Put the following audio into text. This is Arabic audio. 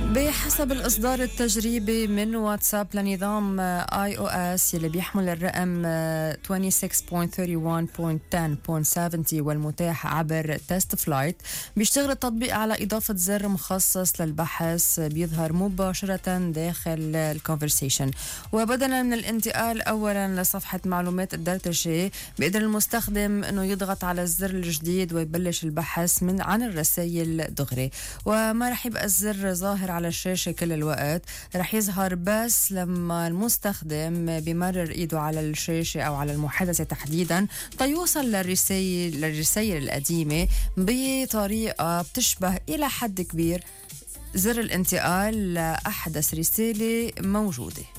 بحسب الإصدار التجريبي من واتساب لنظام iOS يلي بيحمل الرقم 26.31.10.70 والمتاح عبر تيست فلايت، بيشتغل التطبيق على إضافة زر مخصص للبحث بيظهر مباشرة داخل الكونفرسيشن. وبدلا من الانتقال أولا لصفحة معلومات الدردشة، بيقدر المستخدم أنه يضغط على الزر الجديد ويبلش البحث عن الرسائل دغري، وما رح يبقى الزر ظاهر على الشاشة كل الوقت، رح يظهر بس لما المستخدم بيمرر ايده على الشاشة او على المحادثة تحديدا تيوصل للرسائل القديمة بطريقة بتشبه الى حد كبير زر الانتقال لأحدث رسالة موجودة.